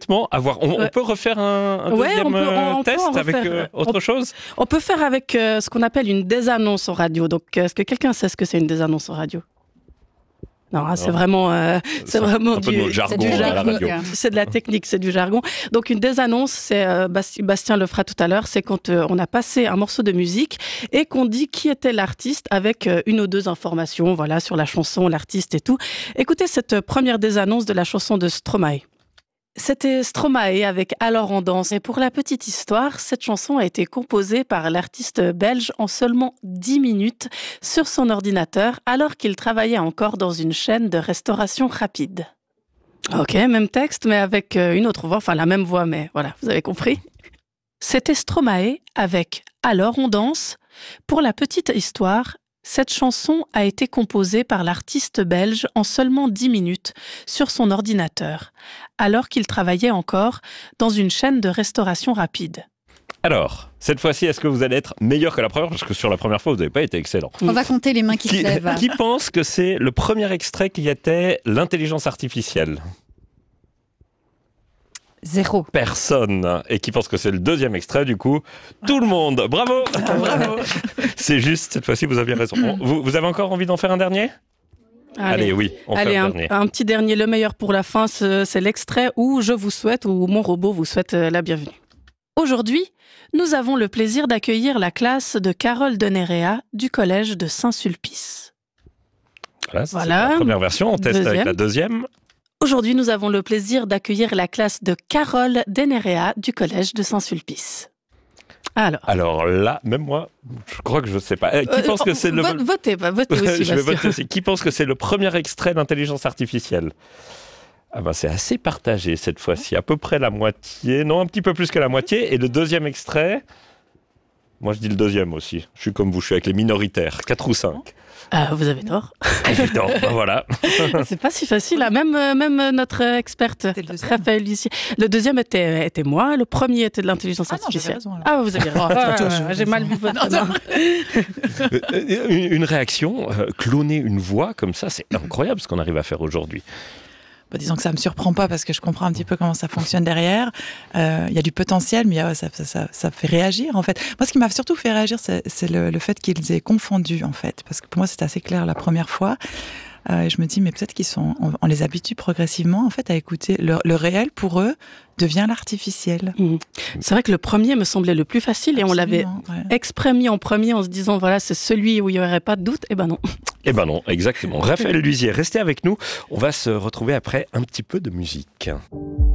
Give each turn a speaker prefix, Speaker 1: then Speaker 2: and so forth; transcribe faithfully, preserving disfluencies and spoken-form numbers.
Speaker 1: complètement à voir. On,
Speaker 2: Ouais.
Speaker 1: on peut refaire un, un
Speaker 2: Ouais,
Speaker 1: deuxième
Speaker 2: on peut- on- on peut
Speaker 1: test
Speaker 2: en
Speaker 1: avec
Speaker 2: refaire.
Speaker 1: euh, autre
Speaker 2: On-
Speaker 1: chose.
Speaker 2: On peut faire avec euh, ce qu'on appelle une désannonce en radio. Donc, euh, est-ce que quelqu'un sait ce que c'est une désannonce en radio ? Non, hein, c'est
Speaker 1: Non.
Speaker 2: vraiment, euh, c'est vraiment
Speaker 1: un peu
Speaker 2: du,
Speaker 1: de notre jargon
Speaker 2: c'est du
Speaker 1: à la
Speaker 2: jargon.
Speaker 1: radio.
Speaker 2: C'est de la technique, c'est du jargon. Donc une désannonce, c'est euh, Basti- Bastien le fera tout à l'heure, c'est quand euh, on a passé un morceau de musique et qu'on dit qui était l'artiste avec euh, une ou deux informations, voilà, sur la chanson, l'artiste et tout. Écoutez cette euh, première désannonce de la chanson de Stromae. C'était Stromae avec Alors on danse. Et pour la petite histoire, cette chanson a été composée par l'artiste belge en seulement dix minutes sur son ordinateur alors qu'il travaillait encore dans une chaîne de restauration rapide. Ok, même texte, mais avec euh, une autre voix, enfin la même voix, mais voilà, vous avez compris. C'était Stromae avec Alors on danse. Pour la petite histoire, cette chanson a été composée par l'artiste belge en seulement dix minutes sur son ordinateur, alors qu'il travaillait encore dans une chaîne de restauration rapide.
Speaker 1: Alors, cette fois-ci, est-ce que vous allez être meilleur que la première ? Parce que sur la première fois, vous n'avez pas été excellent.
Speaker 3: On va compter les mains qui,
Speaker 1: Qui,
Speaker 3: se lèvent.
Speaker 1: qui pense que c'est le premier extrait qui était l'intelligence artificielle ?
Speaker 3: Zéro.
Speaker 1: Personne. Et qui pense que c'est le deuxième extrait, du coup, tout le monde. Bravo, bravo. C'est juste, cette fois-ci, vous aviez raison. Vous, vous avez encore envie d'en faire un dernier ? Allez, oui, on
Speaker 2: Allez,
Speaker 1: fait
Speaker 2: un,
Speaker 1: un dernier.
Speaker 2: un petit dernier, le meilleur pour la fin, c'est c'est l'extrait où je vous souhaite, où mon robot vous souhaite euh, la bienvenue. Aujourd'hui, nous avons le plaisir d'accueillir la classe de Carole de Néréa du collège de Saint-Sulpice.
Speaker 1: Voilà, c'est
Speaker 2: Voilà.
Speaker 1: la première version. On teste
Speaker 2: Deuxième.
Speaker 1: avec la deuxième.
Speaker 2: Aujourd'hui, nous avons le plaisir d'accueillir la classe de Carole de Néréa du collège de Saint-Sulpice. Alors,
Speaker 1: Alors là, même moi, je crois que je ne sais pas. Eh, Qui
Speaker 2: euh,
Speaker 1: pense que c'est le...
Speaker 2: vote- votez, bah, votez aussi,
Speaker 1: Je vais
Speaker 2: Bastien.
Speaker 1: voter aussi. Qui pense que c'est le premier extrait d'intelligence artificielle ? Ah ben, c'est assez partagé cette fois-ci, à peu près la moitié, non, un petit peu plus que la moitié. Et le deuxième extrait, moi je dis le deuxième aussi. Je suis comme vous, je suis avec les minoritaires, quatre ou cinq.
Speaker 2: Ah, vous avez tort.
Speaker 1: Évident, ben voilà.
Speaker 2: C'est pas si facile. Hein. Même, euh, même euh, notre euh, experte,
Speaker 4: C'était le deuxième.
Speaker 2: Raphaël Lucier. Le deuxième était, était moi, le premier était de l'intelligence
Speaker 4: Ah non, j'avais
Speaker 2: artificielle.
Speaker 4: raison, alors.
Speaker 2: Ah, vous avez raison.
Speaker 4: Oh,
Speaker 2: Ah,
Speaker 4: plutôt,
Speaker 2: ouais,
Speaker 4: j'ai
Speaker 2: j'ai mal vu
Speaker 4: raison.
Speaker 2: votre nom.
Speaker 1: Euh, une, une réaction, euh, cloner une voix comme ça, c'est incroyable ce qu'on arrive à faire aujourd'hui.
Speaker 4: Bah, disons que ça me surprend pas parce que je comprends un petit peu comment ça fonctionne derrière. Euh, Il y a du potentiel, mais euh, ça, ça, ça, ça fait réagir en fait. Moi, ce qui m'a surtout fait réagir, c'est, c'est le, le fait qu'ils aient confondu en fait, parce que pour moi, c'était assez clair la première fois. Euh, et je me dis, mais peut-être qu'ils sont, on, on les habitue progressivement en fait à écouter le, le réel pour eux devient l'artificiel.
Speaker 2: Mmh. C'est vrai que le premier me semblait le plus facile et on l'avait
Speaker 4: Absolument, ouais.
Speaker 2: exprès mis en premier en se disant voilà, c'est celui où il n'y aurait pas de doute. Eh ben non.
Speaker 1: Eh ben non, exactement. Raphaël Lusier, restez avec nous. On va se retrouver après un petit peu de musique.